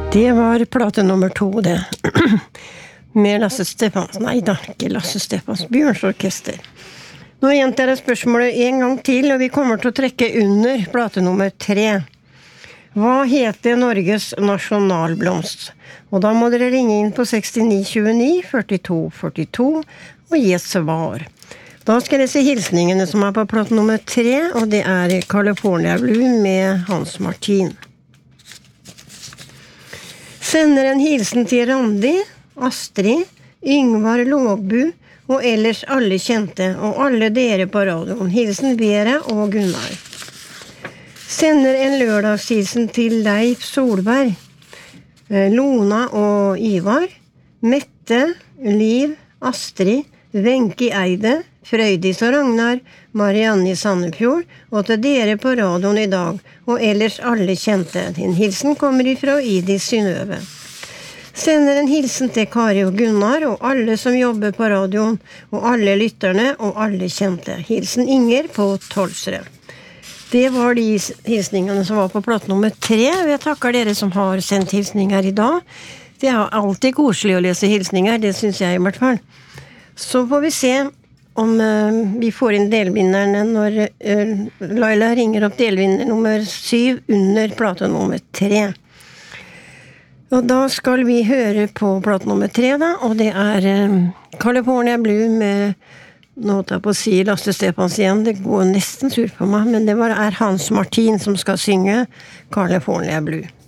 Det var plate nummer 2, det. Med Lasse Stefans. Nei da, ikke Lasse Stefans. Bjørnsorkester. Nå gjentar jeg spørsmålet en gang til, og vi kommer til å trekke under plate nummer 3. Hva heter Norges nasjonalblomst? Og da må dere ringe inn på 6929 42 42 og gi et svar. Da skal jeg se hilsningene som er på plate nummer 3, og det er California Blue med Hans Martin. Sender en hilsen til Randi, Astrid, Yngvar Lågbu og ellers alle kjente og alle dere på radioen. Hilsen Vera og Gunnar. Sender en lørdagshilsen til Leif Solberg, Lona og Ivar, Mette, Liv, Astrid, Wenche Eide, Frøydis og Ragnar, Marianne i Sandefjord, og til dere på radioen i dag, og ellers alle kjente. En hilsen kommer ifra Idis Synnøve. Sender en hilsen til Kari og Gunnar, og alle som jobber på radioen, og alle lytterne, og alle kjente. Hilsen Inger på Tolsrød. Det var de hilsningene som var på plate nummer 3. Jeg takker dere som har sendt hilsninger i dag. Det er alltid koselig å lese hilsninger, det synes jeg i hvert fall. Så får vi se om vi får inn delvinnerne når Laila ringer opp delvinner nummer 7 under plate nummer 3. Og da skal vi høre på plate nummer 3 da, og det er California Blue med, nå tar jeg på å si Lasse Stefans igjen, det går nesten sur på meg, men det er Hans Martin som skal synge California Blue.